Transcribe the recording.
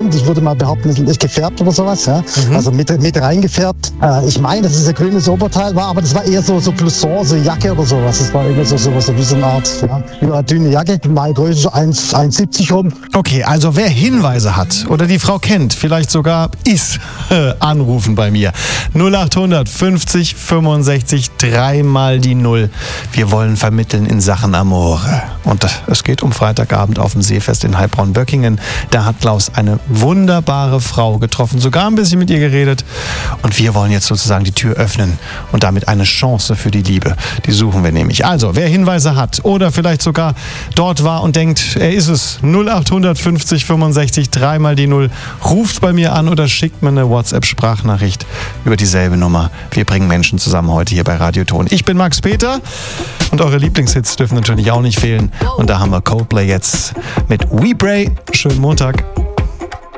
blond. Ich würde mal behaupten, ist gefärbt oder sowas. Ja? Also mit reingefärbt. Ich meine, dass es ein grünes Oberteil war, aber das war eher so Blouson, so Jacke oder sowas. Das war irgendwie so wie so eine Art, eine dünne Jacke. Meine Größe so 1,70 rum. Okay, also wer Hinweise hat oder die Frau kennt, vielleicht sogar ist, anrufen bei mir. 0800 50 65 3 mal die 0. Wir wollen vermitteln in Sachen Amore. Und es geht um Freitagabend auf dem Seefest in Heilbronn-Böckingen. Da hat Klaus eine wunderbare Frau getroffen, sogar ein bisschen mit ihr geredet. Und wir wollen jetzt sozusagen die Tür öffnen und damit eine Chance für die Liebe. Die suchen wir nämlich. Also, wer Hinweise hat oder vielleicht sogar dort war und denkt, er ist es, 0800 50 65 3 mal die 0, ruft bei mir an oder schickt mir eine WhatsApp-Sprachnachricht über dieselbe Nummer. Wir bringen Menschen zusammen heute hier bei Radioton. Ich bin Max Peter und eure Lieblingshits dürfen natürlich auch nicht fehlen. Und da haben wir Coldplay jetzt mit We Pray. Schönen Montag.